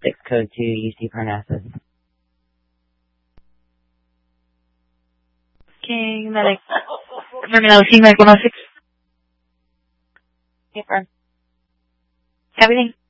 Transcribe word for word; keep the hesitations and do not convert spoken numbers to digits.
six code to U C Parnassus. Okay, balik. Terminal C nine one six. Okay, firm. Everything.